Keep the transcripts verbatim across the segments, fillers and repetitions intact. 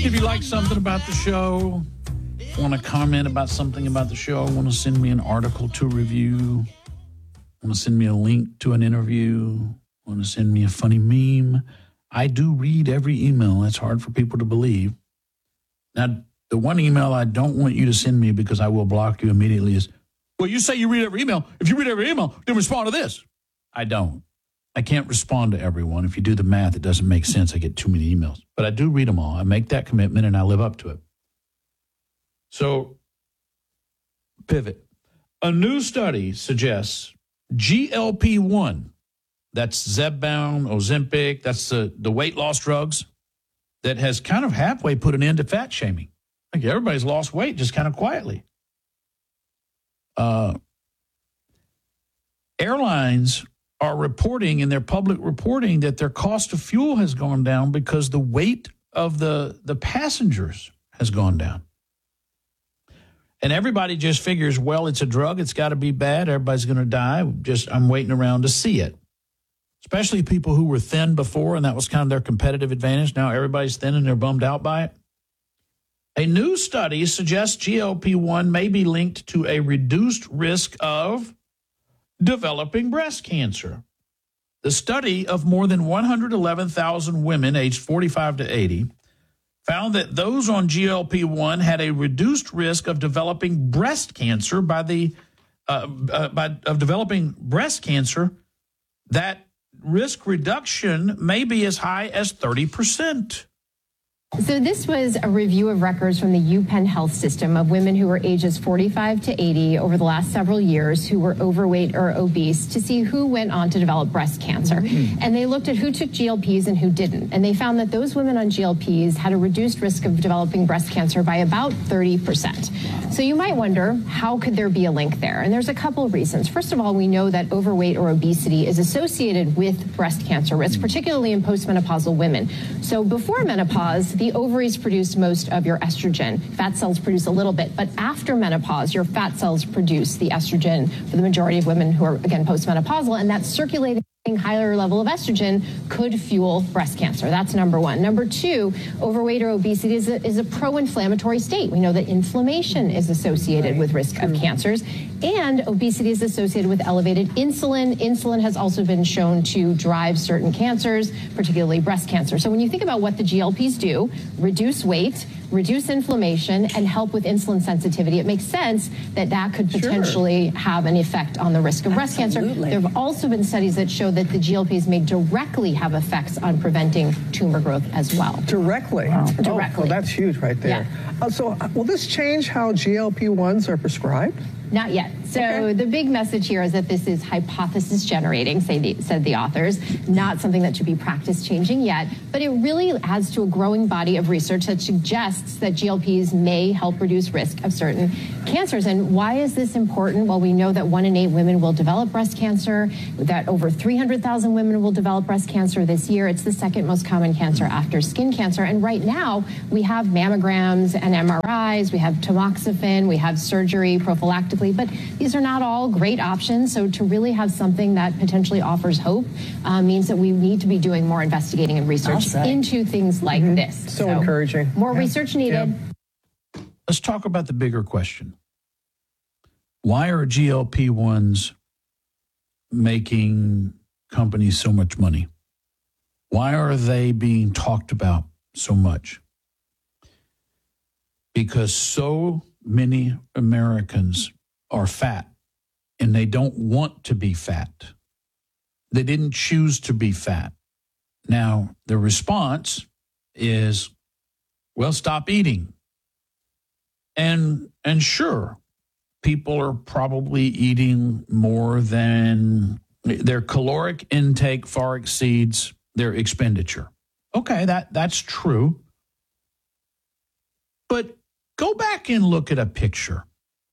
If you like something about the show, want to comment about something about the show, want to send me an article to review, want to send me a link to an interview, want to send me a funny meme, I do read every email. That's hard for people to believe. Now, the one email I don't want you to send me because I will block you immediately is, well, you say you read every email. If you read every email, then respond to this. I don't. I can't respond to everyone. If you do the math, it doesn't make sense. I get too many emails. But I do read them all. I make that commitment, and I live up to it. So, pivot. A new study suggests G L P one, that's Zepbound, Ozempic, that's the, the weight loss drugs, that has kind of halfway put an end to fat shaming. Like everybody's lost weight just kind of quietly. Uh, airlines are reporting in their public reporting that their cost of fuel has gone down because the weight of the, the passengers has gone down. And everybody just figures, well, it's a drug. It's got to be bad. Everybody's going to die. Just I'm waiting around to see it. Especially people who were thin before, and that was kind of their competitive advantage. Now everybody's thin and they're bummed out by it. A new study suggests G L P one may be linked to a reduced risk of developing breast cancer. The study of more than one hundred eleven thousand women aged forty-five to eighty found that those on G L P one had a reduced risk of developing breast cancer by the uh, uh, by of developing breast cancer. That risk reduction may be as high as thirty percent. So this was a review of records from the UPenn Health System of women who were ages forty-five to eighty over the last several years who were overweight or obese to see who went on to develop breast cancer. Mm-hmm. And they looked at who took G L Ps and who didn't. And they found that those women on G L Ps had a reduced risk of developing breast cancer by about thirty percent. So you might wonder, how could there be a link there? And there's a couple of reasons. First of all, we know that overweight or obesity is associated with breast cancer risk, particularly in postmenopausal women. So before menopause, the ovaries produce most of your estrogen. Fat cells produce a little bit. But after menopause, your fat cells produce the estrogen for the majority of women who are, again, postmenopausal. And that circulating higher level of estrogen could fuel breast cancer. That's number one. Number two, overweight or obesity is a, is a pro-inflammatory state. We know that inflammation is associated right. with risk True. of cancers, and obesity is associated with elevated insulin. Insulin has also been shown to drive certain cancers, particularly breast cancer. So when you think about what the G L Ps do, reduce weight, reduce inflammation, and help with insulin sensitivity, it makes sense that that could potentially sure. have an effect on the risk of breast Absolutely. cancer. There have also been studies that show that the G L Ps may directly have effects on preventing tumor growth as well. Directly? Wow. Oh, Directly. well, that's huge right there. Yeah. Uh, so uh, will this change how G L P ones are prescribed? Not yet. So okay. the big message here is that this is hypothesis generating, say the, said the authors, not something that should be practice changing yet, but it really adds to a growing body of research that suggests that G L Ps may help reduce risk of certain cancers. And why is this important? Well, we know that one in eight women will develop breast cancer, that over three hundred thousand women will develop breast cancer this year. It's the second most common cancer after skin cancer. And right now, we have mammograms and M R Is, we have tamoxifen, we have surgery prophylactically, but these are not all great options. So to really have something that potentially offers hope uh, means that we need to be doing more investigating and research into things like mm-hmm. this. So, so encouraging. More yeah. research needed. Yeah. Let's talk about the bigger question. Why are G L P ones making companies so much money? Why are they being talked about so much? Because so many Americans are fat, and they don't want to be fat. They didn't choose to be fat. Now, the response is, well, stop eating. And and sure, people are probably eating more than their caloric intake far exceeds their expenditure. Okay, that, that's true. But go back and look at a picture.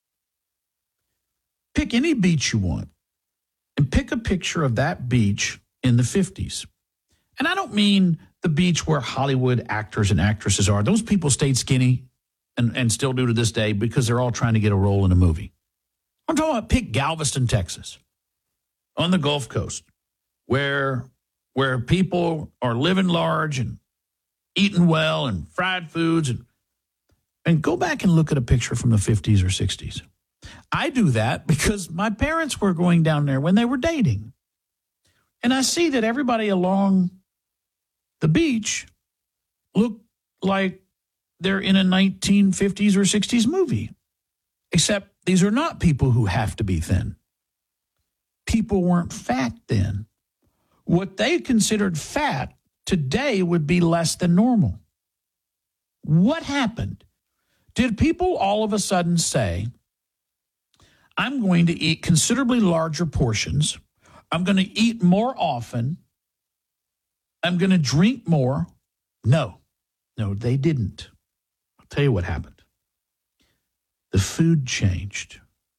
Pick any beach you want and pick a picture of that beach in the fifties. And I don't mean the beach where Hollywood actors and actresses are. Those people stayed skinny and, and still do to this day because they're all trying to get a role in a movie. I'm talking about pick Galveston, Texas, on the Gulf Coast, where, where people are living large and eating well and fried foods. And, and go back and look at a picture from the fifties or sixties. I do that because my parents were going down there when they were dating. And I see that everybody along the beach look like they're in a nineteen fifties or sixties movie. Except these are not people who have to be thin. People weren't fat then. What they considered fat today would be less than normal. What happened? Did people all of a sudden say, I'm going to eat considerably larger portions, I'm going to eat more often, I'm going to drink more? No. No, they didn't. I'll tell you what happened. The food changed.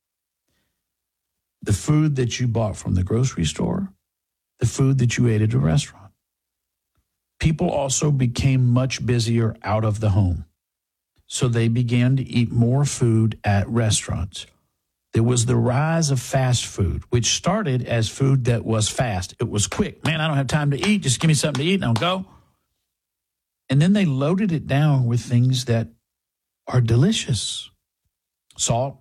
The food that you bought from the grocery store, the food that you ate at a restaurant. People also became much busier out of the home. So they began to eat more food at restaurants. There was the rise of fast food, which started as food that was fast. It was quick. Man, I don't have time to eat. Just give me something to eat and I'll go. And then they loaded it down with things that are delicious. Salt,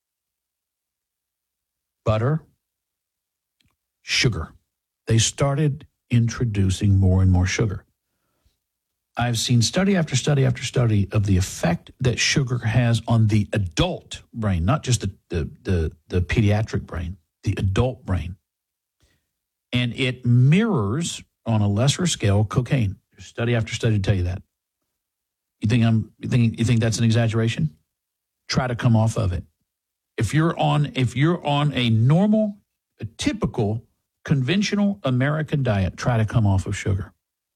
butter, sugar. They started introducing more and more sugar. I've seen study after study after study of the effect that sugar has on the adult brain, not just the, the, the, the pediatric brain, the adult brain. And it mirrors, on a lesser scale, cocaine. There's study after study to tell you that. You think I'm you think you think that's an exaggeration? Try to come off of it. If you're on if you're on a normal, a typical, conventional American diet, try to come off of sugar.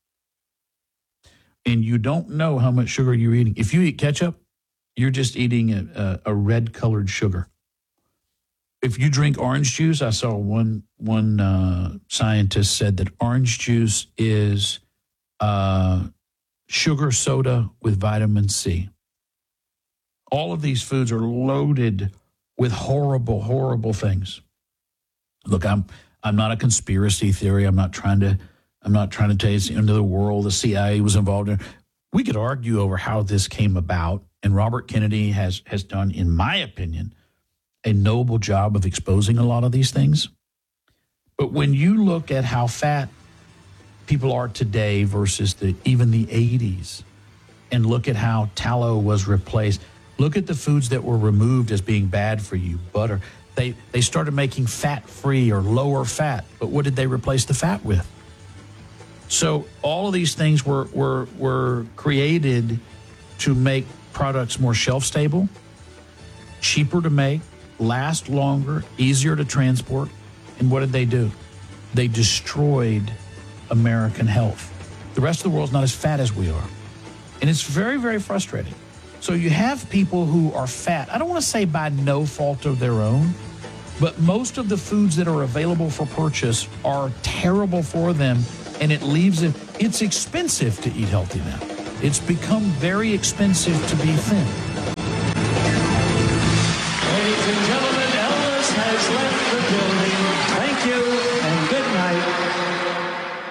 And you don't know how much sugar you're eating. If you eat ketchup, you're just eating a, a, a red-colored sugar. If you drink orange juice, I saw one one uh, scientist said that orange juice is uh, sugar soda with vitamin C. All of these foods are loaded with horrible, horrible things. Look, I'm I'm not a conspiracy theory. I'm not trying to I'm not trying to tell you it's the end of the world. The C I A was involved in it. We could argue over how this came about, and Robert Kennedy has has done, in my opinion, a noble job of exposing a lot of these things. But when you look at how fat people are today versus the even the eighties, and look at how tallow was replaced, look at the foods that were removed as being bad for you, butter. They they started making fat-free or lower fat, but what did they replace the fat with? So all of these things were were were created to make products more shelf-stable, cheaper to make, last longer, easier to transport. And what did they do? They destroyed American health. The rest of the world's not as fat as we are. And it's very, very frustrating. So you have people who are fat, I don't want to say by no fault of their own, but most of the foods that are available for purchase are terrible for them, and it leaves it, it's expensive to eat healthy now. It's become very expensive to be thin. Ladies and gentlemen, Elvis has left the building. Thank you and good night.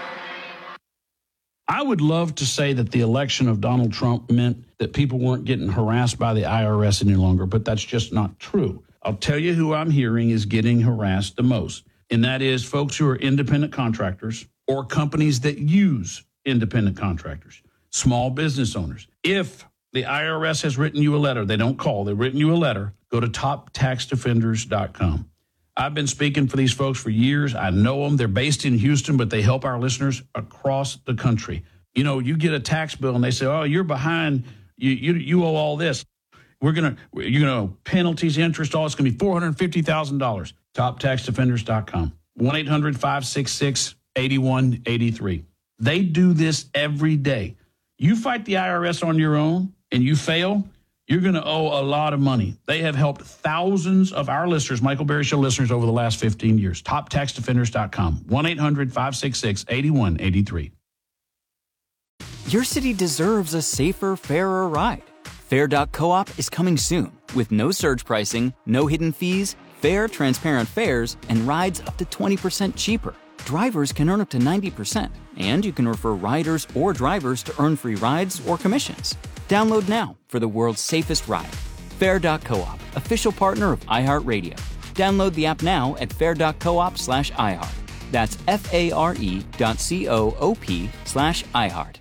I would love to say that the election of Donald Trump meant that people weren't getting harassed by the I R S any longer, but that's just not true. I'll tell you who I'm hearing is getting harassed the most, and that is folks who are independent contractors or companies that use independent contractors, small business owners. If the I R S has written you a letter, they don't call, they've written you a letter, go to top tax defenders dot com. I've been speaking for these folks for years. I know them. They're based in Houston, but they help our listeners across the country. You know, you get a tax bill and they say, oh, you're behind. You you, you owe all this. We're going to, you know, penalties, interest, all it's going to be four hundred fifty thousand dollars. top tax defenders dot com. one eight hundred five six six eight one eight three. They do this every day. You fight the I R S on your own and you fail, you're going to owe a lot of money. They have helped thousands of our listeners, Michael Berry Show listeners, over the last fifteen years. top tax defenders dot com. one eight hundred five six six eight one eight three. Your city deserves a safer, fairer ride. Fair dot coop is coming soon with no surge pricing, no hidden fees, fair, transparent fares, and rides up to twenty percent cheaper. drivers can earn up to ninety percent, and you can refer riders or drivers to earn free rides or commissions. Download now for the world's safest ride. Fare dot coop, official partner of iHeartRadio. Download the app now at fare dot coop slash iHeart. That's F-A-R-E dot C-O-O-P slash iHeart.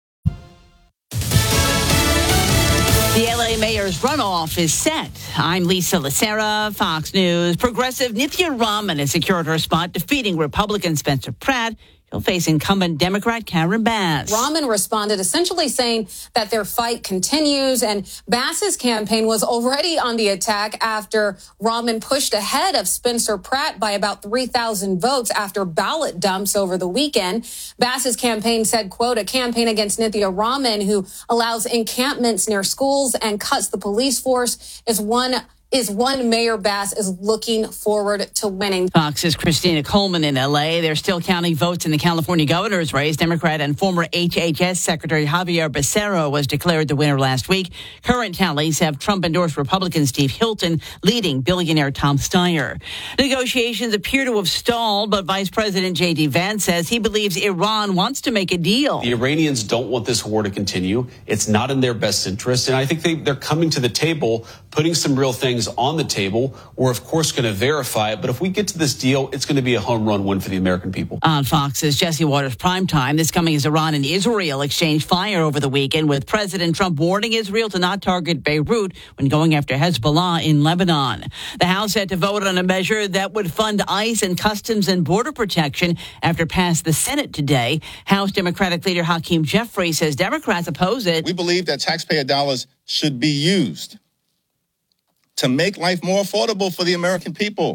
The L A mayor's runoff is set. I'm Lisa Lacera, Fox News. Progressive Nithya Raman has secured her spot, defeating Republican Spencer Pratt. He'll face incumbent Democrat Karen Bass. Raman responded essentially saying that their fight continues, and Bass's campaign was already on the attack after Raman pushed ahead of Spencer Pratt by about three thousand votes after ballot dumps over the weekend. Bass's campaign said, quote, a campaign against Nithya Raman, who allows encampments near schools and cuts the police force, is one is one Mayor Bass is looking forward to winning. Fox's Christina Coleman in L A. They're still counting votes in the California governor's race. Democrat and former H H S Secretary Javier Becerra was declared the winner last week. Current tallies have Trump-endorsed Republican Steve Hilton leading billionaire Tom Steyer. Negotiations appear to have stalled, but Vice President J D Vance says he believes Iran wants to make a deal. The Iranians don't want this war to continue. It's not in their best interest. And I think they, they're coming to the table, putting some real things on the table. We're, of course, going to verify it. But if we get to this deal, it's going to be a home run win for the American people. On Fox's Jesse Waters Primetime, this coming as Iran and Israel exchanged fire over the weekend, with President Trump warning Israel to not target Beirut when going after Hezbollah in Lebanon. The House had to vote on a measure that would fund ICE and Customs and Border Protection after passed the Senate today. House Democratic leader Hakeem Jeffries says Democrats oppose it. We believe that taxpayer dollars should be used to make life more affordable for the American people,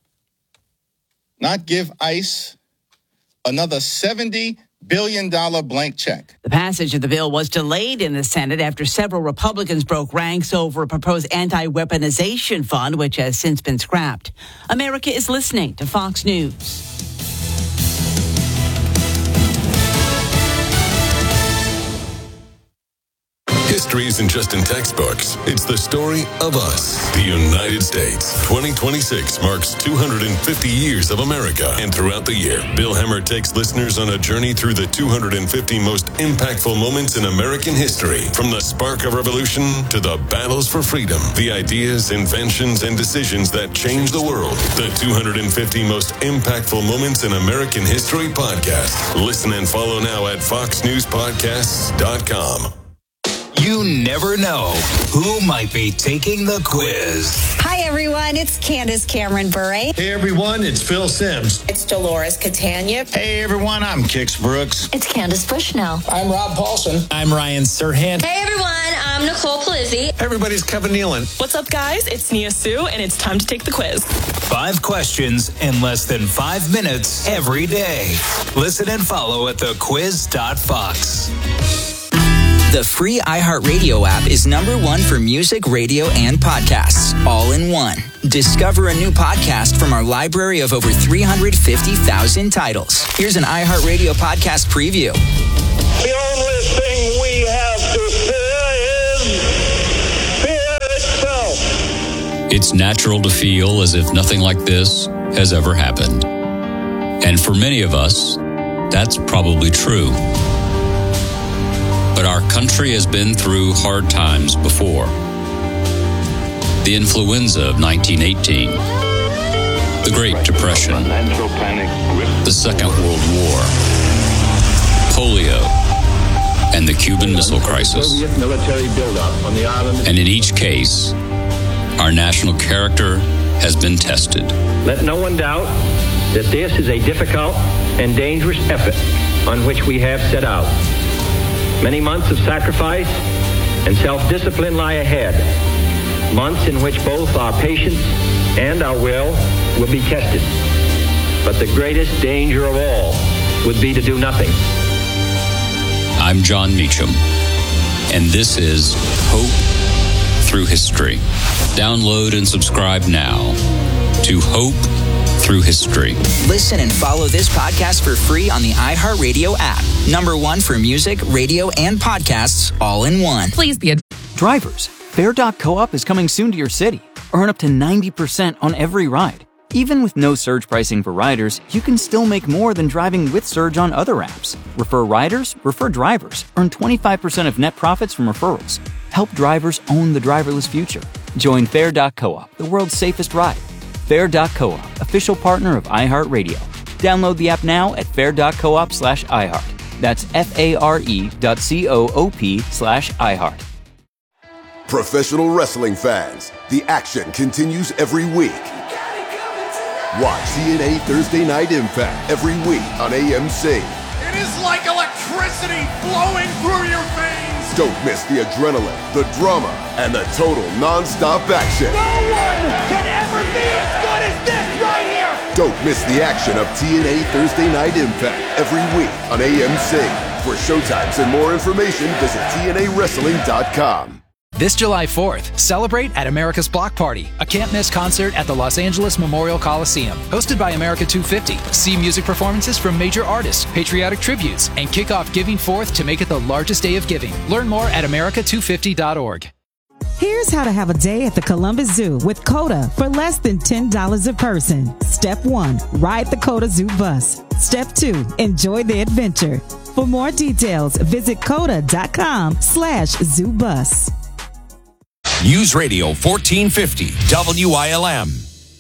not give ICE another seventy billion dollars blank check. The passage of the bill was delayed in the Senate after several Republicans broke ranks over a proposed anti-weaponization fund, which has since been scrapped. America is listening to Fox News. History isn't just in textbooks. It's the story of us, the United States. twenty twenty-six marks two hundred fifty years of America. And throughout the year, Bill Hemmer takes listeners on a journey through the two hundred fifty most impactful moments in American history. From the spark of revolution to the battles for freedom, the ideas, inventions, and decisions that changed the world. The two hundred fifty most impactful moments in American history podcast. Listen and follow now at fox news podcasts dot com. You never know who might be taking the quiz. Hi, everyone. It's Candace Cameron Bure. Hey, everyone. It's Phil Sims. It's Dolores Catania. Hey, everyone. I'm Kix Brooks. It's Candace Bushnell. I'm Rob Paulson. I'm Ryan Serhant. Hey, everyone. I'm Nicole Polizzi. Hey, everybody. It's Kevin Nealon. What's up, guys? It's Nia Sue, and it's time to take the quiz. Five questions in less than five minutes every day. Listen and follow at the quiz dot fox. The free iHeartRadio app is number one for music, radio, and podcasts, all in one. Discover a new podcast from our library of over three hundred fifty thousand titles. Here's an iHeartRadio podcast preview. The only thing we have to fear is fear itself. It's natural to feel as if nothing like this has ever happened. And for many of us, that's probably true. But our country has been through hard times before. The influenza of nineteen eighteen, the Great Depression, the Second World War, polio, and the Cuban Missile Crisis. And in each case, our national character has been tested. Let no one doubt that this is a difficult and dangerous effort on which we have set out. Many months of sacrifice and self-discipline lie ahead, months in which both our patience and our will will be tested. But the greatest danger of all would be to do nothing. I'm John Meacham, and this is Hope Through History. Download and subscribe now to Hope Through History. Listen and follow this podcast for free on the iHeartRadio app. Number one for music, radio, and podcasts, all in one. Please be a... Drivers, Fare dot coop is coming soon to your city. Earn up to ninety percent on every ride. Even with no surge pricing for riders, you can still make more than driving with Surge on other apps. Refer riders, refer drivers. Earn twenty-five percent of net profits from referrals. Help drivers own the driverless future. Join Fair dot coop, the world's safest ride. Fair dot coop, official partner of iHeartRadio. Download the app now at fair dot coop slash iHeart. That's F-A-R-E dot C-O-O-P slash iHeart. Professional wrestling fans, the action continues every week. Watch T N A Thursday Night Impact every week on A M C. It is like electricity flowing through your veins. Don't miss the adrenaline, the drama, and the total non-stop action. No one can ever be as good as this right here. Don't miss the action of T N A Thursday Night Impact every week on A M C. For showtimes and more information, visit T N A wrestling dot com. This July fourth, celebrate at America's Block Party, a can't-miss concert at the Los Angeles Memorial Coliseum. Hosted by America two fifty. See music performances from major artists, patriotic tributes, and kick off Giving Fourth to make it the largest day of giving. Learn more at America two fifty dot org. Here's how to have a day at the Columbus Zoo with COTA for less than ten dollars a person. Step one, ride the COTA Zoo bus. Step two, enjoy the adventure. For more details, visit COTA.com slash zoo bus. News Radio fourteen fifty W I L M.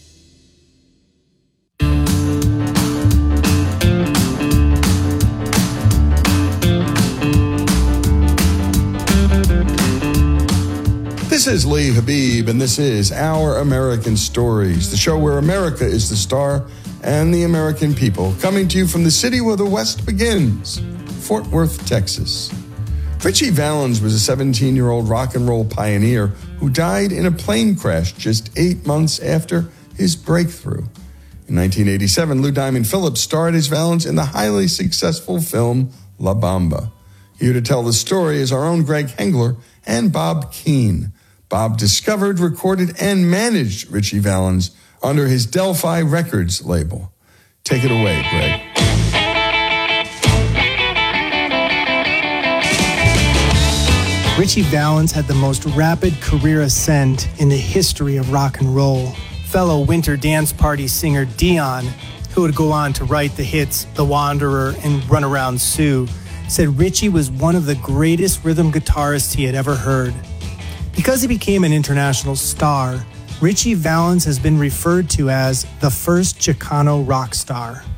This is Lee Habib, and this is Our American Stories, the show where America is the star and the American people, coming to you from the city where the West begins, Fort Worth, Texas. Ritchie Valens was a seventeen-year-old rock and roll pioneer who died in a plane crash just eight months after his breakthrough. In nineteen eighty-seven, Lou Diamond Phillips starred as Valens in the highly successful film La Bamba. Here to tell the story is our own Greg Hengler and Bob Keane. Bob discovered, recorded, and managed Ritchie Valens under his Delphi Records label. Take it away, Greg. Ritchie Valens had the most rapid career ascent in the history of rock and roll. Fellow Winter Dance Party singer Dion, who would go on to write the hits The Wanderer and Runaround Sue, said Ritchie was one of the greatest rhythm guitarists he had ever heard. Because he became an international star, Ritchie Valens has been referred to as the first Chicano rock star.